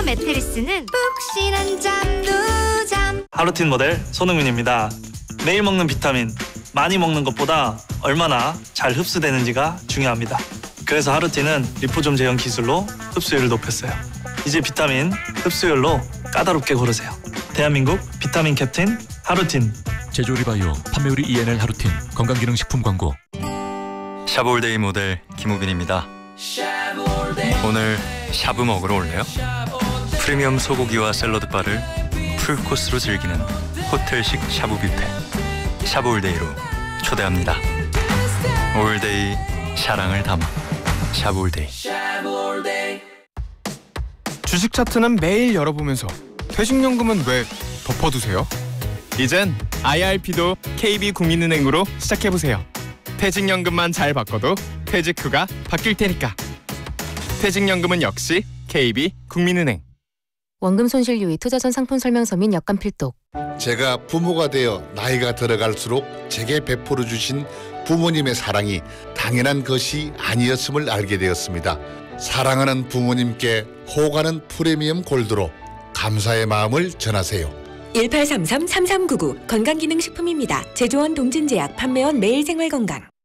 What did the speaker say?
매트리스는 푹신한 잠도 하루틴 모델 손흥민입니다. 매일 먹는 비타민, 많이 먹는 것보다 얼마나 잘 흡수되는지가 중요합니다. 그래서 하루틴은 리포좀 제형 기술로 흡수율을 높였어요. 이제 비타민 흡수율로 까다롭게 고르세요. 대한민국 비타민 캡틴 하루틴. 제조리바이오 판매우리 ENL 하루틴 건강기능식품 광고. 샤브올데이 모델 김우빈입니다. 오늘 샤브 먹으러 올래요? 프리미엄 소고기와 샐러드바를 풀코스로 즐기는 호텔식 샤브 뷔페 샤브올데이로 초대합니다. 올데이 사랑을 담아 샤브올데이. 주식 차트는 매일 열어보면서 퇴직연금은 왜 덮어두세요? 이젠 IRP도 KB국민은행으로 시작해보세요. 퇴직연금만 잘 바꿔도 퇴직 후가 바뀔 테니까. 퇴직연금은 역시 KB국민은행. 원금 손실 유의 투자 전 상품 설명서 및 약관 필독. 제가 부모가 되어 나이가 들어갈수록 제게 베풀어 주신 부모님의 사랑이 당연한 것이 아니었음을 알게 되었습니다. 사랑하는 부모님께 호가는 프리미엄 골드로 감사의 마음을 전하세요. 1833-3399 건강기능식품입니다. 제조원 동진제약, 판매원 매일생활건강.